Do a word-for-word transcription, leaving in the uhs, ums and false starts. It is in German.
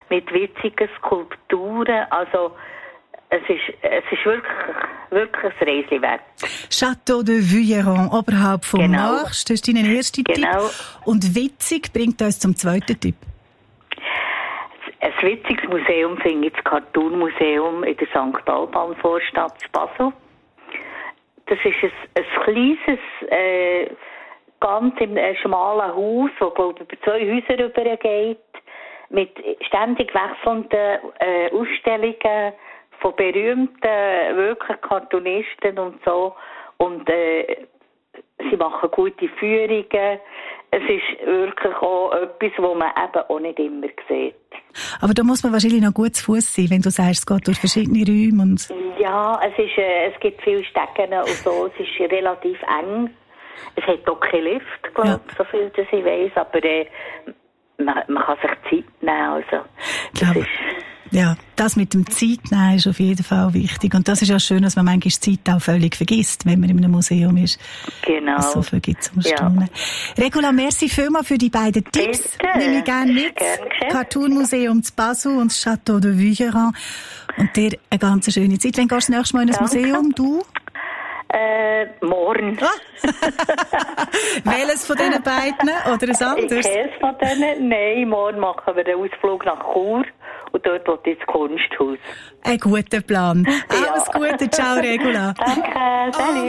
mit witzigen Skulpturen. Also, es ist, es ist wirklich, wirklich ein Reisli wert. Château de Vuilleron, oberhalb vom Genau. Marsch. Das ist dein erster Genau. Tipp. Und witzig bringt uns zum zweiten Tipp. Ein witziges Museum finde ich das Cartoon-Museum in der Sankt Alban-Vorstadt in Basel. Das ist ein, ein kleines, äh, ganz im äh, schmalen Haus, das, glaube ich, über zwei Häuser rübergeht, mit ständig wechselnden äh, Ausstellungen von berühmten, wirklich Cartoonisten und so. Und äh, sie machen gute Führungen. Es ist wirklich auch etwas, was man eben auch nicht immer sieht. Aber da muss man wahrscheinlich noch gut zu Fuß sein, wenn du sagst, es geht durch verschiedene Räume. Und Ja, es, ist, äh, es gibt viele Stecken und so. Es ist relativ eng. Es hat auch keinen Lift, glaube ich, ja. So viel, dass ich weiss. Aber äh, man, man kann sich Zeit nehmen. Also, das glaube, ist ja, das mit dem Zeitnehmen ist auf jeden Fall wichtig. Und das ist auch schön, dass man manchmal die Zeit auch völlig vergisst, wenn man in einem Museum ist. Genau. Was so viel gibt zum Staunen. Ja. Regula, merci vielmals für die beiden Tipps. Bitte. Nehme ich gerne mit. Gern Cartoon-Museum zu Basel und das Château de Vuilleron. Und dir eine ganz schöne Zeit. Wann gehst du das nächste Mal in ein Danke. Museum? Du? Äh, morgen. Ah. Welches von diesen beiden? Oder ein anderes? Ich kenne es von denen. Nein, morgen machen wir einen Ausflug nach Chur. Und dort will ich ins Kunsthaus. Ein guter Plan. Ja. Alles Gute. Ciao, Regula. Danke. Salut.